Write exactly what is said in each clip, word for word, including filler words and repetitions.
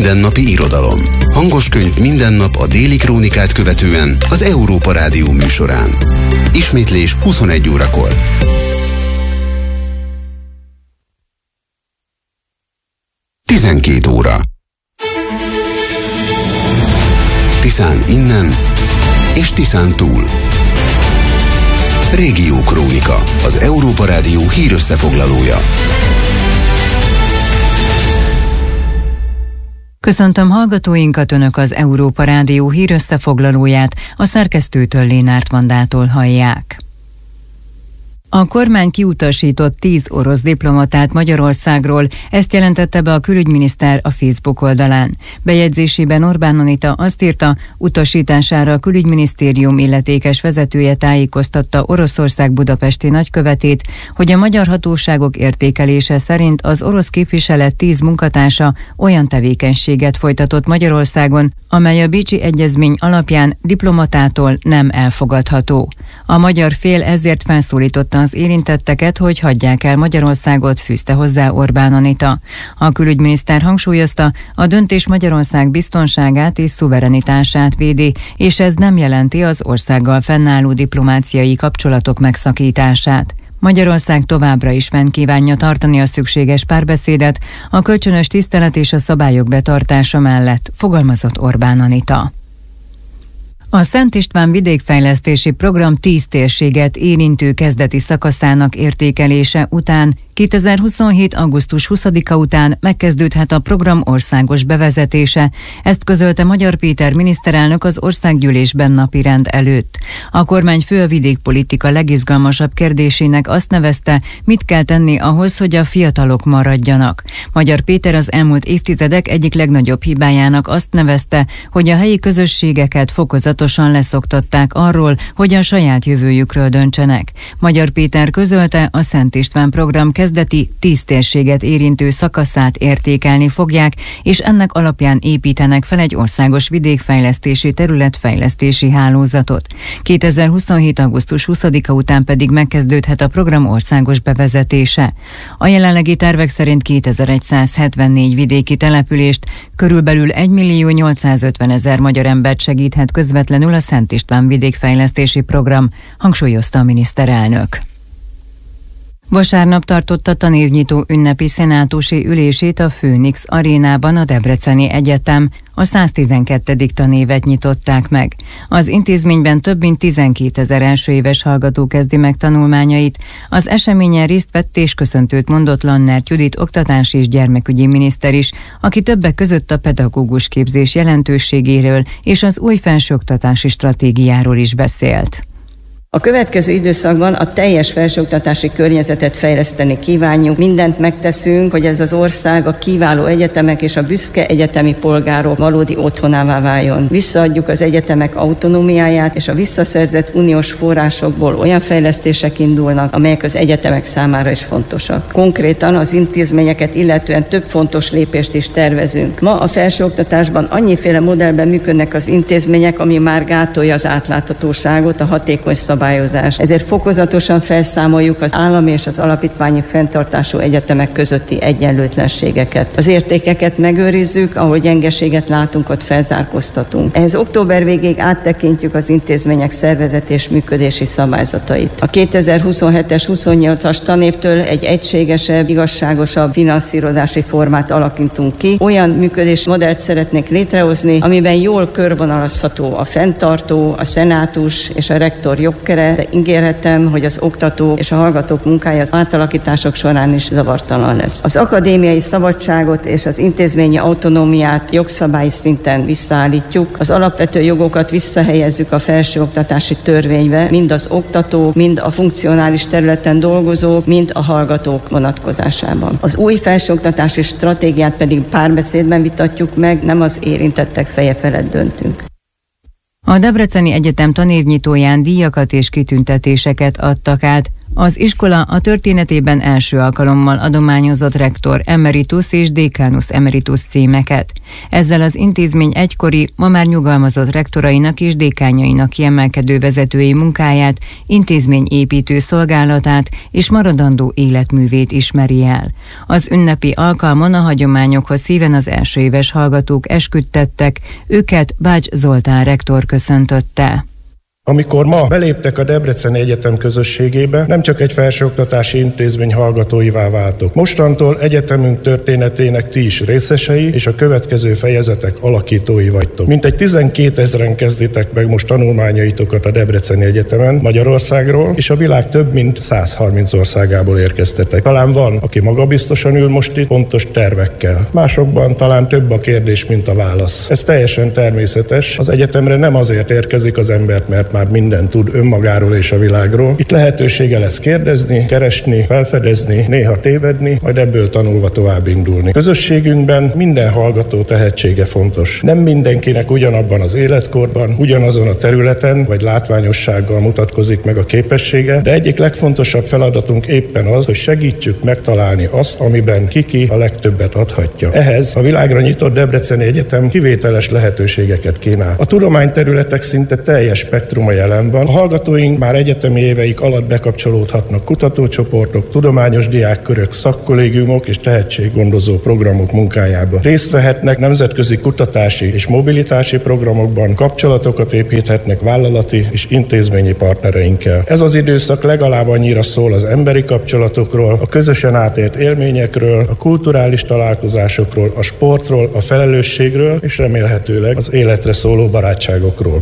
mindennapi irodalom. Hangos könyv minden nap a Déli Krónikát követően az Európa Rádió műsorán. Ismétlés huszonegy órakor. tizenkét óra. Tiszán innen és Tiszán túl. Régió Krónika, az Európa Rádió hírösszefoglalója. Köszöntöm hallgatóinkat, Önök az Európa Rádió hírösszefoglalóját, a szerkesztőtől Lénárt Vandától hallják. A kormány kiutasított tíz orosz diplomatát Magyarországról, ezt jelentette be a külügyminiszter a Facebook oldalán. Bejegyzésében Orbán Anita azt írta, utasítására a külügyminisztérium illetékes vezetője tájékoztatta Oroszország budapesti nagykövetét, hogy a magyar hatóságok értékelése szerint az orosz képviselet tíz munkatársa olyan tevékenységet folytatott Magyarországon, amely a Bécsi Egyezmény alapján diplomatától nem elfogadható. A magyar fél ezért felszólította az érintetteket, hogy hagyják el Magyarországot, fűzte hozzá Orbán Anita. A külügyminiszter hangsúlyozta, a döntés Magyarország biztonságát és szuverenitását védi, és ez nem jelenti az országgal fennálló diplomáciai kapcsolatok megszakítását. Magyarország továbbra is fenn kívánja tartani a szükséges párbeszédet, a kölcsönös tisztelet és a szabályok betartása mellett, fogalmazott Orbán Anita. A Szent István vidékfejlesztési program tíz térséget érintő kezdeti szakaszának értékelése után kétezer-huszonhét. augusztus huszadika után megkezdődhet a program országos bevezetése, ezt közölte Magyar Péter miniszterelnök az országgyűlésben napirend előtt. A kormányfő a vidékpolitika legizgalmasabb kérdésének azt nevezte, mit kell tenni ahhoz, hogy a fiatalok maradjanak. Magyar Péter az elmúlt évtizedek egyik legnagyobb hibájának azt nevezte, hogy a helyi közösségeket fokozatosan leszoktatták arról, hogy a saját jövőjükről döntsenek. Magyar Péter közölte, a Szent István program kezdeti tíz térséget érintő szakaszát értékelni fogják, és ennek alapján építenek fel egy országos vidékfejlesztési területfejlesztési hálózatot. kétezer-huszonhét. augusztus huszadika után pedig megkezdődhet a program országos bevezetése. A jelenlegi tervek szerint kétezer-százhetvennégy vidéki települést, körülbelül egymillió nyolcszázötvenezer magyar embert segíthet közvetlenül a Szent István vidékfejlesztési program, hangsúlyozta a miniszterelnök. Vasárnap tartotta tanévnyitó ünnepi szenátusi ülését a Phoenix arénában a Debreceni Egyetem, a száztizenkettedik tanévet nyitották meg. Az intézményben több mint tizenkétezer elsőéves hallgató kezdi meg tanulmányait. Az eseményen részt vett és köszöntőt mondott Lannert Judit oktatási és gyermekügyi miniszter is, aki többek között a pedagógus képzés jelentőségéről és az új felsőoktatási stratégiáról is beszélt. A következő időszakban a teljes felsőoktatási környezetet fejleszteni kívánjuk. Mindent megteszünk, hogy ez az ország a kiváló egyetemek és a büszke egyetemi polgárok valódi otthonává váljon. Visszaadjuk az egyetemek autonómiáját, és a visszaszerzett uniós forrásokból olyan fejlesztések indulnak, amelyek az egyetemek számára is fontosak. Konkrétan az intézményeket illetően több fontos lépést is tervezünk. Ma a felsőoktatásban annyiféle modellben működnek az intézmények, ami már gátolja az átláthatóságot, a hatékony szabályozást. Ezért fokozatosan felszámoljuk az állami és az alapítványi fenntartású egyetemek közötti egyenlőtlenségeket. Az értékeket megőrizzük, ahol gyengeséget látunk, ott felzárkóztatunk. Ehhez október végéig áttekintjük az intézmények szervezet és működési szabályzatait. A kétezer-huszonhetes huszonnyolcas tanévtől egy egységesebb, igazságosabb finanszírozási formát alakítunk ki. Olyan működési modellt szeretnék létrehozni, amiben jól körvonalazható a fenntartó, a szenátus és a rektor jogköre, de ígérhetem, hogy az oktató és a hallgatók munkája az átalakítások során is zavartalan lesz. Az akadémiai szabadságot és az intézményi autonómiát jogszabályi szinten visszaállítjuk, az alapvető jogokat visszahelyezzük a felsőoktatási törvénybe, mind az oktatók, mind a funkcionális területen dolgozók, mind a hallgatók vonatkozásában. Az új felsőoktatási stratégiát pedig párbeszédben vitatjuk meg, nem az érintettek feje felett döntünk. A Debreceni Egyetem tanévnyitóján díjakat és kitüntetéseket adtak át Az iskola a történetében első alkalommal adományozott rektor emeritus és dékánusz emeritus címeket. Ezzel az intézmény egykori, ma már nyugalmazott rektorainak és dékányainak kiemelkedő vezetői munkáját, intézményépítő szolgálatát és maradandó életművét ismeri el. Az ünnepi alkalmon a hagyományokhoz szíven az első éves hallgatók esküdtettek, őket Bács Zoltán rektor köszöntötte. Amikor ma beléptek a Debreceni Egyetem közösségébe, nem csak egy felsőoktatási intézmény hallgatóivá váltok. Mostantól egyetemünk történetének ti is részesei, és a következő fejezetek alakítói vagytok. Mintegy tizenkétezren kezditek meg most tanulmányaitokat a Debreceni Egyetemen, Magyarországról, és a világ több mint százharminc országából érkeztetek. Talán van, aki magabiztosan ül most itt, pontos tervekkel. Másokban talán több a kérdés, mint a válasz. Ez teljesen természetes. Az egyetemre nem azért érkezik az embert, mert már mindent tud önmagáról és a világról. Itt lehetősége lesz kérdezni, keresni, felfedezni, néha tévedni, majd ebből tanulva tovább indulni. Közösségünkben minden hallgató tehetsége fontos. Nem mindenkinek ugyanabban az életkorban, ugyanazon a területen vagy látványossággal mutatkozik meg a képessége, de egyik legfontosabb feladatunk éppen az, hogy segítsük megtalálni azt, amiben kiki a legtöbbet adhatja. Ehhez a világra nyitott Debreceni Egyetem kivételes lehetőségeket kínál. A tudományterületek szinte teljes spektrum a jelen van. A hallgatóink már egyetemi éveik alatt bekapcsolódhatnak kutatócsoportok, tudományos diákkörök, szakkollégiumok és tehetséggondozó programok munkájába. Részt vehetnek nemzetközi kutatási és mobilitási programokban, kapcsolatokat építhetnek vállalati és intézményi partnereinkkel. Ez az időszak legalább annyira szól az emberi kapcsolatokról, a közösen átélt élményekről, a kulturális találkozásokról, a sportról, a felelősségről és remélhetőleg az életre szóló barátságokról.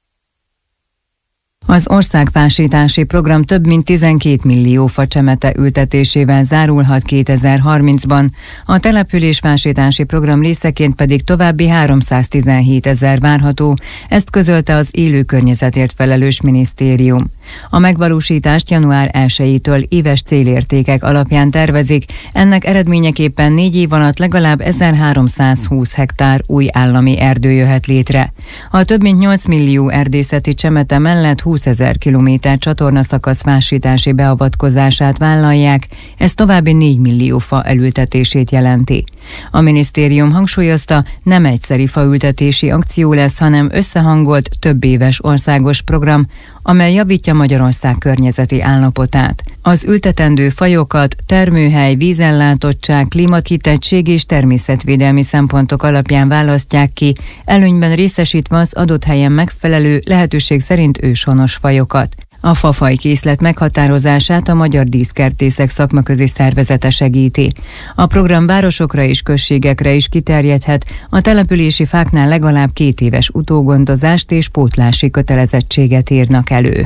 Az országfásítási program több mint tizenkét millió facsemete ültetésével zárulhat kétezer-harmincban, a településfásítási program részeként pedig további háromszáztizenhét ezer várható, ezt közölte az élő környezetért felelős minisztérium. A megvalósítást január elsejétől éves célértékek alapján tervezik, ennek eredményeképpen négy év alatt legalább ezerháromszázhúsz hektár új állami erdő jöhet létre. A több mint nyolc millió erdészeti csemete mellett húszezer kilométer csatornaszakasz fásítási beavatkozását vállalják, ez további négy millió fa elültetését jelenti. A minisztérium hangsúlyozta, nem egyszeri faültetési akció lesz, hanem összehangolt, több éves országos program, amely javítja Magyarország környezeti állapotát. Az ültetendő fajokat termőhely, vízellátottság, klímakitettség és természetvédelmi szempontok alapján választják ki, előnyben részesítve az adott helyen megfelelő, lehetőség szerint őshonos fajokat. A fafajkészlet meghatározását a Magyar Díszkertészek szakmaközi szervezete segíti. A program városokra és községekre is kiterjedhet, a települési fáknál legalább két éves utógondozást és pótlási kötelezettséget írnak elő.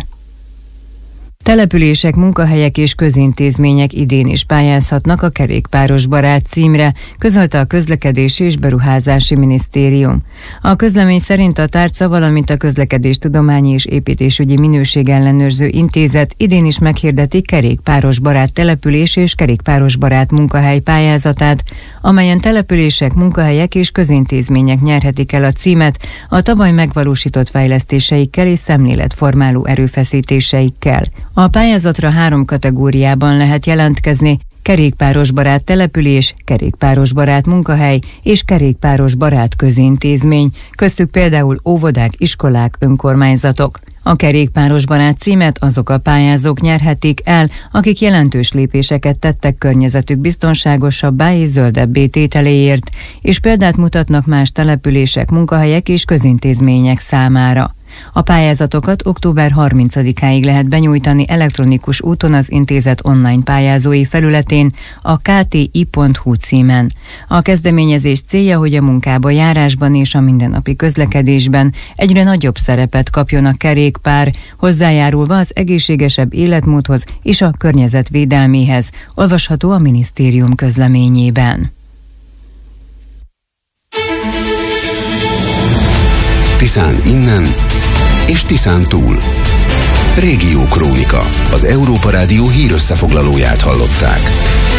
Települések, munkahelyek és közintézmények idén is pályázhatnak a Kerékpáros Barát címre, közölte a Közlekedési és Beruházási Minisztérium. A közlemény szerint a tárca, valamint a Közlekedéstudományi és Építésügyi Minőségellenőrző Intézet idén is meghirdeti Kerékpáros Barát település és Kerékpáros Barát munkahely pályázatát, amelyen települések, munkahelyek és közintézmények nyerhetik el a címet a tavaly megvalósított fejlesztéseikkel és szemléletformáló erőfeszítéseikkel. A pályázatra három kategóriában lehet jelentkezni: kerékpárosbarát település, kerékpárosbarát munkahely és kerékpárosbarát közintézmény, köztük például óvodák, iskolák, önkormányzatok. A kerékpárosbarát címet azok a pályázók nyerhetik el, akik jelentős lépéseket tettek környezetük biztonságosabbá és zöldebbé tételéért, és példát mutatnak más települések, munkahelyek és közintézmények számára. A pályázatokat október harmincadikáig lehet benyújtani elektronikus úton az intézet online pályázói felületén, a k t i pont h u címen. A kezdeményezés célja, hogy a munkába járásban és a mindennapi közlekedésben egyre nagyobb szerepet kapjon a kerékpár, hozzájárulva az egészségesebb életmódhoz és a környezet védelméhez, olvasható a minisztérium közleményében. Tiszán innen és Tiszán túl. Régió Krónika. Az Európa Rádió hírösszefoglalóját hallották.